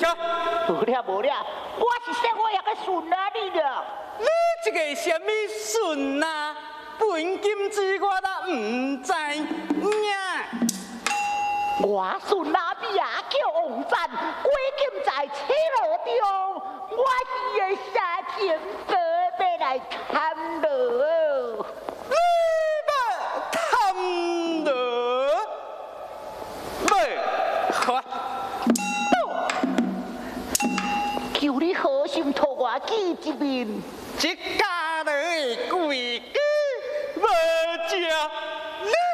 笑。 无了，我是说我也个顺啊你了。 你这个什么顺啊？本金之我都唔知呀。 我顺哪边啊叫王赞，归今在车路中，我是个沙田哥要来探路。 你要探路？要发？ 求你好心托我见一面。 这家里规矩无食。